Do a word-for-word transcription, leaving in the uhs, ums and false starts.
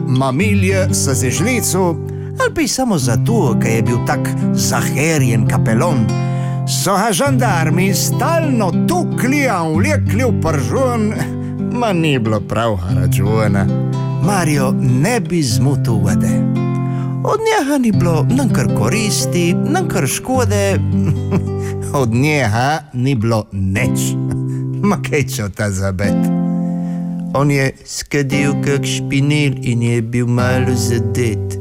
mamilje sa zežlicu, ali pa samo zato, ker je bil tak zaherjen kapelon, so ga žandarmi stalno tukli, a vlekli v pržun, ma ni bilo prav računa. Mario ne bi zmutil vode. Od njega ni bilo nankar koristi, nankar škode, od njega ni bilo neč. Ma kaj čo ta zabet? On je skadil kak špinel in je bil malo zadet.